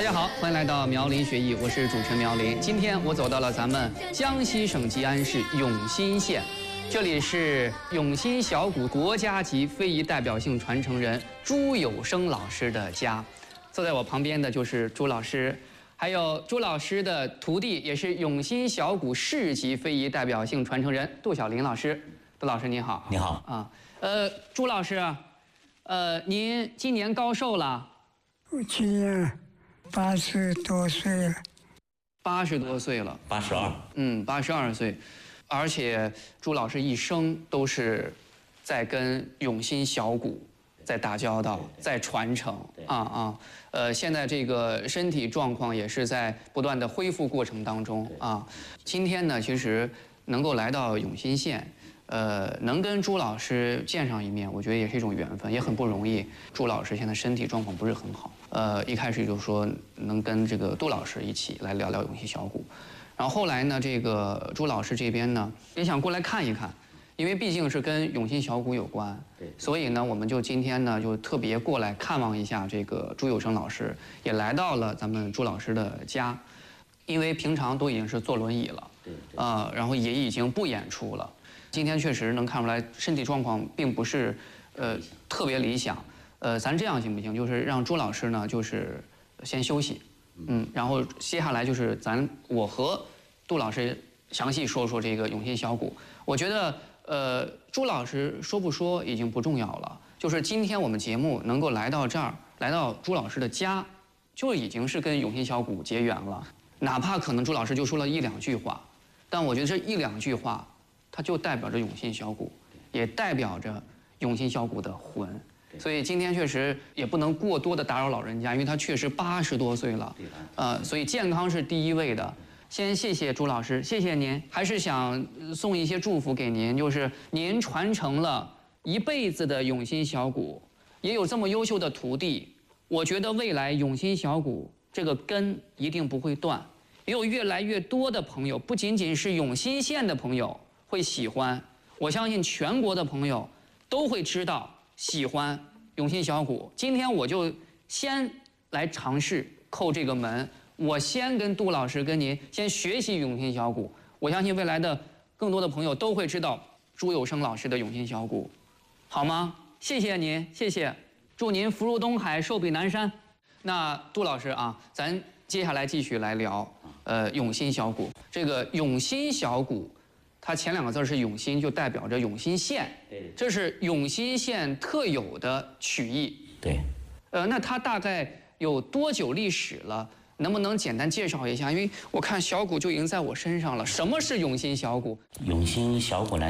家好，欢迎来到苗林学艺，我是主持人苗林。今天我走到了咱们江西省吉安市永新县，这里是永新小鼓国家级非遗代表性传承人朱有生老师的家。坐在我旁边的就是朱老师，还有朱老师的徒弟，也是永新小鼓市级非遗代表性传承人杜小林老师。杜老师你好。 你好啊，朱老师，您今年高寿了？ 我今年80多岁了。 80多岁了。 82。 82岁，而且朱老师一生都是在跟永新小鼓在打交道，在传承现在这个身体状况也是在不断的恢复过程当中啊。今天呢，其实能够来到永新县。能跟朱老师见上一面，我觉得也是一种缘分，也很不容易。朱老师现在身体状况不是很好，一开始就说能跟这个杜老师一起来聊聊永新小鼓，然后后来呢，这个朱老师这边呢也想过来看一看，因为毕竟是跟永新小鼓有关，所以呢，我们就今天呢就特别过来看望一下这个朱有生老师，也来到了咱们朱老师的家，因为平常都已经是坐轮椅了，然后也已经不演出了。今天确实能看出来身体状况并不是特别理想，咱这样行不行？就是让朱老师呢，就是先休息，然后接下来就是我和杜老师详细说说这个永新小鼓。我觉得朱老师说不说已经不重要了，就是今天我们节目能够来到这儿，来到朱老师的家，就已经是跟永新小鼓结缘了。哪怕可能朱老师就说了1、2句话，但我觉得这1、2句话。它就代表着永新小鼓，也代表着永新小鼓的魂，所以今天确实也不能过多的打扰老人家，因为他确实80多岁了，所以健康是第一位的。先谢谢朱老师，谢谢您，还是想送一些祝福给您，就是您传承了一辈子的永新小鼓，也有这么优秀的徒弟，我觉得未来永新小鼓这个根一定不会断，也有越来越多的朋友，不仅仅是永新县的朋友。会喜欢，我相信全国的朋友都会知道喜欢永新小鼓。今天我就先来尝试叩这个门，我先跟杜老师跟您先学习永新小鼓。我相信未来的更多的朋友都会知道朱有生老师的永新小鼓，好吗？谢谢您，谢谢，祝您福如东海，寿比南山。那杜老师啊，咱接下来继续来聊永新小鼓。这个永新小鼓。它前2个字是永新，就代表着永新县，这是永新县特有的曲艺。 对， 那它大概有多久历史了？能不能简单介绍一下？因为我看小鼓就已经在我身上了。什么是永新小鼓？ 永新小鼓呢？